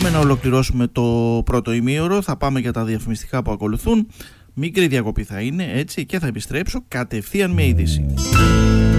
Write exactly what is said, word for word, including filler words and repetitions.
Πάμε να ολοκληρώσουμε το πρώτο ημίωρο. Θα πάμε για τα διαφημιστικά που ακολουθούν. Μικρή διακοπή θα είναι, έτσι, και θα επιστρέψω κατευθείαν με είδηση.